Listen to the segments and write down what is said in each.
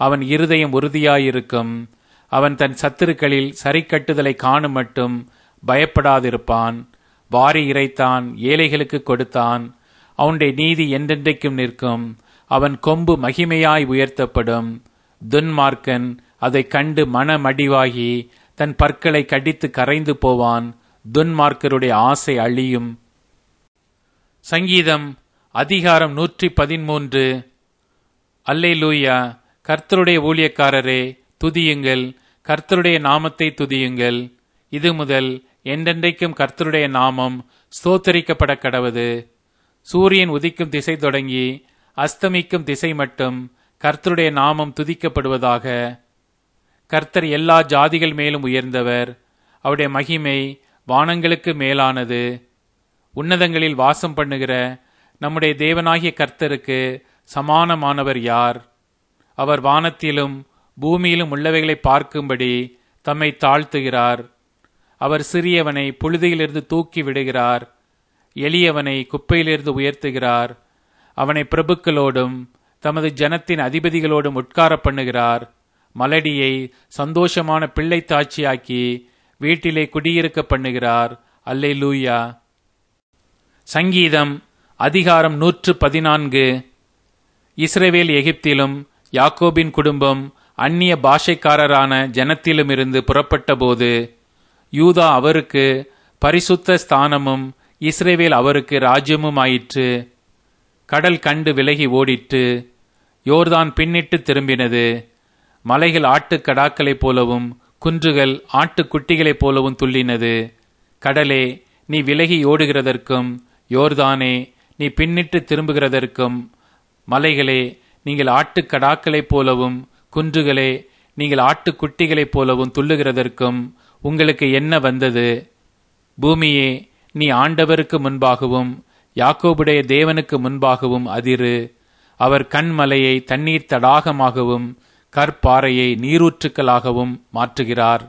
அவன் இருதயம் உறுதியாயிருக்கும். அவன் தன் சத்துருக்களில் சரிக்கட்டுதலை காணும் மட்டும் பயப்படாதிருப்பான். வாரி இறைத்தான், ஏழைகளுக்கு கொடுத்தான். அவனுடைய நீதி என்றென்றைக்கும் நிற்கும். அவன் கொம்பு மகிமையாய் உயர்த்தப்படும். துன்மார்க்கன் அதை கண்டு மனமடிவாகி தன் பற்களை கடித்து கரைந்து போவான். துன்மார்க்கருடைய ஆசை அழியும். சங்கீதம் அதிகாரம் 113. அல்லேலூயா. கர்த்தருடைய ஊழியக்காரரே துதியுங்கள், கர்த்தருடைய நாமத்தை துதியுங்கள். இது முதல் என்றென்றைக்கும் கர்த்தருடைய நாமம் ஸ்தோத்தரிக்கப்பட கடவது. சூரியன் உதிக்கும் திசை தொடங்கி அஸ்தமிக்கும் திசை மட்டும் கர்த்தருடைய நாமம் துதிக்கப்படுவதாக. கர்த்தர் எல்லா ஜாதிகள் மேலும் உயர்ந்தவர். அவருடைய மகிமை வானங்களுக்கு மேலானது. உன்னதங்களில் வாசம் பண்ணுகிற நம்முடைய தேவனாகிய கர்த்தருக்கு சமானமானவர் யார்? அவர் வானத்திலும் பூமியிலும் உள்ளவைகளை பார்க்கும்படி தம்மை தாழ்த்துகிறார். அவர் சிறியவனை புழுதியிலிருந்து தூக்கி விடுகிறார், எளியவனை குப்பையிலிருந்து உயர்த்துகிறார். அவனை பிரபுக்களோடும் தமது ஜனத்தின் அதிபதிகளோடும் உட்கார பண்ணுகிறார். மலடியை சந்தோஷமான பிள்ளை தாட்சியாக்கி வீட்டிலே குடியிருக்க பண்ணுகிறார். அல்லேலூயா. சங்கீதம் அதிகாரம் 114. இஸ்ரவேல் எகிப்திலும் யாக்கோபின் குடும்பம் அந்நிய பாஷைக்காரரான ஜனத்திலுமிருந்து புறப்பட்ட போது யூதா அவருக்கு பரிசுத்த ஸ்தானமும் இஸ்ரவேல் அவருக்கு ராஜ்யமும் ஆயிற்று. கடல் கண்டு விலகி ஓடிற்று. யோர்தான் பின்னிட்டு திரும்பினது. மலைகள் ஆட்டுக்கடாக்களைப் போலவும் குன்றுகள் ஆட்டுக்குட்டிகளைப் போலவும் துள்ளினது. கடலே, நீ விலகி ஓடுகிறதற்கும், யோர்தானே, நீ பின்னிட்டு திரும்புகிறதற்கும், மலைகளே, நீங்கள் ஆட்டுக்கடாக்களைப் போலவும் குன்றுகளே, நீங்கள் ஆட்டுக்குட்டிகளைப் போலவும் துள்ளுகிறதற்கும் உங்களுக்கு என்ன வந்தது? பூமியே, நீ ஆண்டவருக்கு முன்பாகவும் யாக்கோபுடைய தேவனுக்கு முன்பாகவும் அதிரு. அவர் கண்மலையை தண்ணீர் தடாகமாகவும் கற்பாறையை நீரூற்றுக்களாகவும் மாற்றுகிறார்.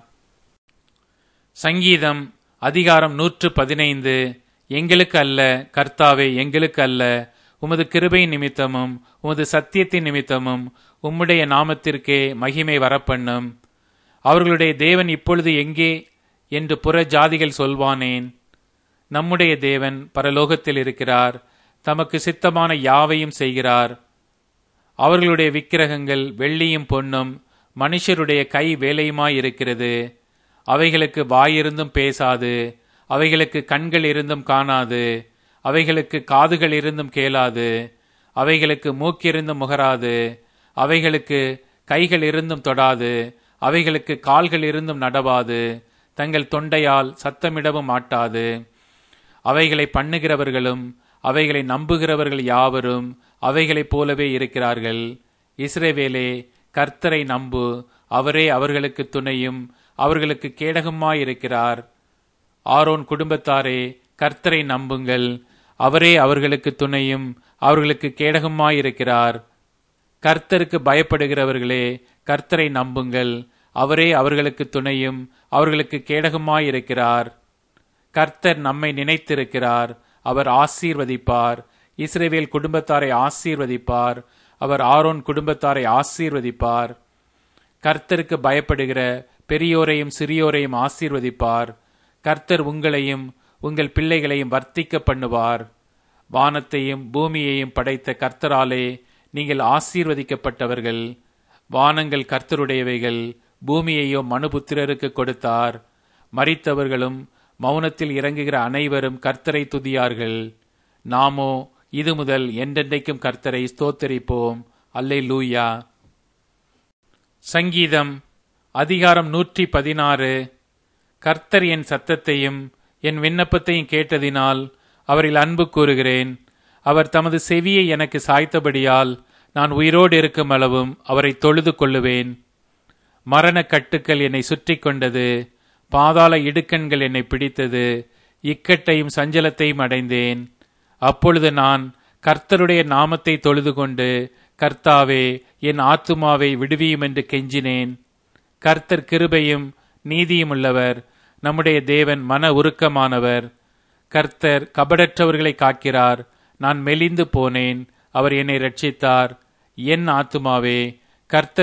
சங்கீதம் அதிகாரம் 115. எங்களுக்கு அல்ல கர்த்தாவே, எங்களுக்கு அல்ல, உமது கிருபை நிமித்தமும் உமது சத்தியத்தின் நிமித்தமும் உம்முடைய நாமத்திற்கே மகிமை வரப்பண்ணும். அவர்களுடைய தேவன் இப்பொழுது எங்கே என்று புற ஜாதிகள் சொல்வானேன்? நம்முடைய தேவன் பரலோகத்தில் இருக்கிறார். தமக்கு சித்தமான யாவையும் செய்கிறார். அவர்களுடைய விக்கிரகங்கள் வெள்ளியும் பொன்னும் மனுஷருடைய கை வேலையுமாயிருக்கிறது. அவைகளுக்கு வாயிருந்தும் பேசாது, அவைகளுக்கு கண்கள் இருந்தும் காணாது, அவைகளுக்கு காதுகள் இருந்தும் கேளாது, அவைகளுக்கு மூக்கிருந்தும் முகராது, அவைகளுக்கு கைகள் இருந்தும் தொடாது, அவைகளுக்கு கால்கள் இருந்தும் நடவாது, தங்கள் தொண்டையால் சத்தமிடவும் மாட்டாது. அவைகளை பண்ணுகிறவர்களும் அவைகளை நம்புகிறவர்கள் யாவரும் அவைகளைப் போலவே இருக்கிறார்கள். இஸ்ரவேலே, கர்த்தரை நம்பு, அவரே அவர்களுக்கு துணையும் அவர்களுக்கு கேடகமாயிருக்கிறார். ஆரோன் குடும்பத்தாரே, கர்த்தரை நம்புங்கள், அவரே அவர்களுக்கு துணையும் அவர்களுக்கு கேடகமாயிருக்கிறார். கர்த்தருக்கு பயப்படுகிறவர்களே, கர்த்தரை நம்புங்கள், அவரே அவர்களுக்கு துணையும் அவர்களுக்கு கேடகமாயிருக்கிறார். கர்த்தர் நம்மை நினைத்திருக்கிறார், அவர் ஆசீர்வதிப்பார். இஸ்ரவேல் குடும்பத்தாரை ஆசீர்வதிப்பார், அவர் ஆரோன் குடும்பத்தாரை ஆசீர்வதிப்பார். கர்த்தருக்கு பயப்படுகிற பெரியோரையும் சிறியோரையும் ஆசீர்வதிப்பார். கர்த்தர் உங்களையும் உங்கள் பிள்ளைகளையும் வர்த்திக்க பண்ணுவார். வானத்தையும் பூமியையும் படைத்த கர்த்தராலே நீங்கள் ஆசீர்வதிக்கப்பட்டவர்கள். வானங்கள் கர்த்தருடையவைகள், பூமியையோ மனுபுத்திரருக்கு கொடுத்தார். மரித்தவர்களும் மௌனத்தில் இறங்குகிற அனைவரும் கர்த்தரை துதியார்கள். நாமோ இது முதல் என்றென்றைக்கும் கர்த்தரை ஸ்தோத்தரிப்போம். அல்லேலூயா. சங்கீதம் அதிகாரம் 116. கர்த்தர் என் சத்தத்தையும் என் விண்ணப்பத்தையும் கேட்டதினால் அவரில் அன்பு கூறுகிறேன். அவர் தமது செவியை எனக்கு சாய்த்தபடியால் நான் உயிரோடு இருக்கும் அளவும் அவரை தொழுது கொள்ளுவேன். மரண கட்டுக்கள் என்னை சுற்றி கொண்டது, பாதாள இடுக்கண்கள் என்னை பிடித்தது, இக்கட்டையும் சஞ்சலத்தையும் அடைந்தேன். அப்பொழுது நான் கர்த்தருடைய நாமத்தை தொழுது கொண்டு, கர்த்தாவே, என் ஆத்துமாவை விடுவியும் என்று கெஞ்சினேன். கர்த்தர் கிருபையும் நீதியும் உள்ளவர், நம்முடைய தேவன் மன உருக்கமானவர். கர்த்தர் கபடற்றவர்களை காக்கிறார். நான் மெலிந்து போனேன், அவர் என்னை இரட்சித்தார். என் ஆத்துமாவே, கர்த்தர்